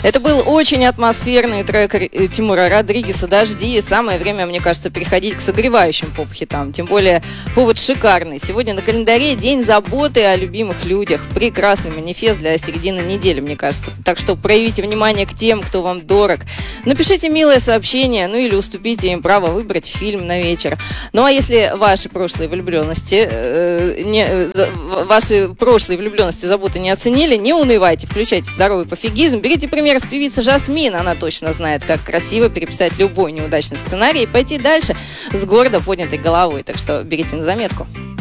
Это был очень атмосферный трек Тимура Родригеса «Дожди». Самое время, мне кажется, переходить к согревающим поп-хитам. Тем более повод шикарный. Сегодня на календаре день заботы о любимых людях. Прекрасный манифест для середины недели, мне кажется. Так что проявите внимание к тем, кто вам дорог. Напишите милое сообщение, ну или уступите им право выбрать фильм на вечер. Ну а если ваши прошлые влюбленности, заботы не оценили, не унывайте, включайте здоровый пофигизм, берите пример с певицы Жасмин, она точно знает, как красиво переписать любой неудачный сценарий и пойти дальше с гордо поднятой головой, так что берите на заметку.